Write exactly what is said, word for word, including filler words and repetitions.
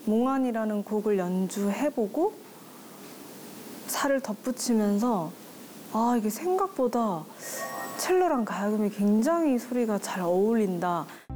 몽환이라는 곡을 연주해보고 살을 덧붙이면서 아, 이게 생각보다 첼로랑 가야금이 굉장히 소리가 잘 어울린다.